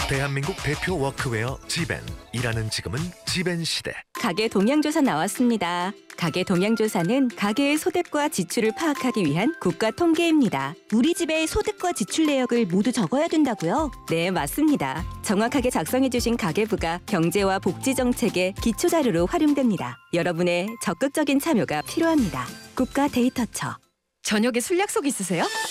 대한민국 대표 워크웨어 지벤. 일하는 지금은 지벤 시대. 가계 동향조사 나왔습니다. 가계 동향조사는 가계의 소득과 지출을 파악하기 위한 국가 통계입니다. 우리 집의 소득과 지출 내역을 모두 적어야 된다고요? 네, 맞습니다. 정확하게 작성해주신 가계부가 경제와 복지 정책의 기초 자료로 활용됩니다. 여러분의 적극적인 참여가 필요합니다. 국가 데이터처. 저녁에 술 약속 있으세요?